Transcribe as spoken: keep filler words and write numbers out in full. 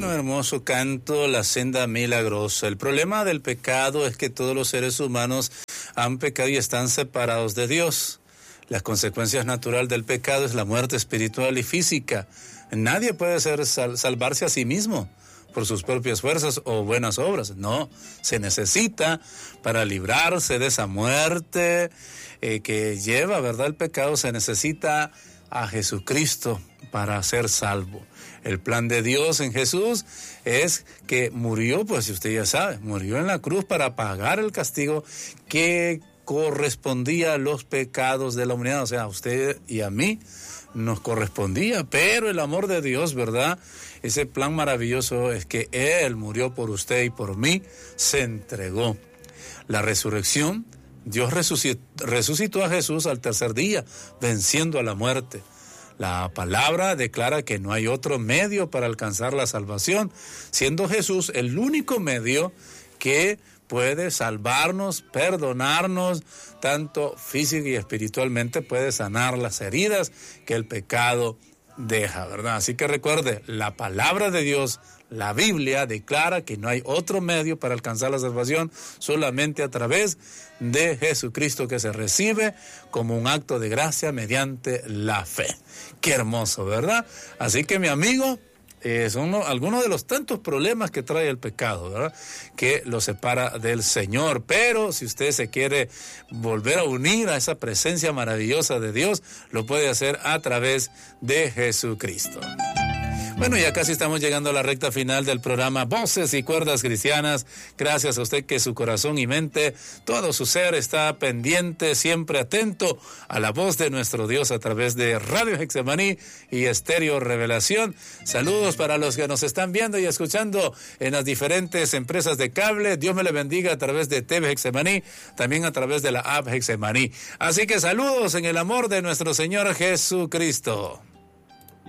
un hermoso canto, La Senda Milagrosa. El problema del pecado es que todos los seres humanos han pecado y están separados de Dios. Las consecuencias naturales del pecado es la muerte espiritual y física. Nadie puede ser sal- salvarse a sí mismo por sus propias fuerzas o buenas obras. No, se necesita para librarse de esa muerte eh, que lleva, ¿verdad?, el pecado, se necesita a Jesucristo para ser salvo. El plan de Dios en Jesús es que murió, pues si usted ya sabe, murió en la cruz para pagar el castigo que correspondía a los pecados de la humanidad, o sea, a usted y a mí nos correspondía, pero el amor de Dios, ¿verdad? Ese plan maravilloso es que Él murió por usted y por mí, se entregó. La resurrección, Dios resucitó, resucitó a Jesús al tercer día, venciendo a la muerte. La palabra declara que no hay otro medio para alcanzar la salvación, siendo Jesús el único medio que puede salvarnos, perdonarnos, tanto física y espiritualmente, puede sanar las heridas que el pecado deja, ¿verdad? Así que recuerde, la palabra de Dios, la Biblia, declara que no hay otro medio para alcanzar la salvación, solamente a través de Jesucristo, que se recibe como un acto de gracia mediante la fe. Qué hermoso, ¿verdad? Así que mi amigo, Eh, son no, algunos de los tantos problemas que trae el pecado, ¿verdad?, que lo separa del Señor. Pero si usted se quiere volver a unir a esa presencia maravillosa de Dios, lo puede hacer a través de Jesucristo. Bueno, ya casi estamos llegando a la recta final del programa Voces y Cuerdas Cristianas. Gracias a usted que su corazón y mente, todo su ser está pendiente, siempre atento a la voz de nuestro Dios a través de Radio Getsemaní y Estéreo Revelación. Saludos para los que nos están viendo y escuchando en las diferentes empresas de cable. Dios me le bendiga a través de T V Getsemaní, también a través de la app Getsemaní. Así que saludos en el amor de nuestro Señor Jesucristo.